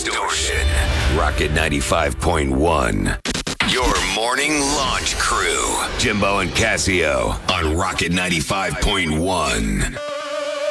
Distortion. Rocket 95.1. Your morning launch crew. Jimbo and Casio on Rocket 95.1.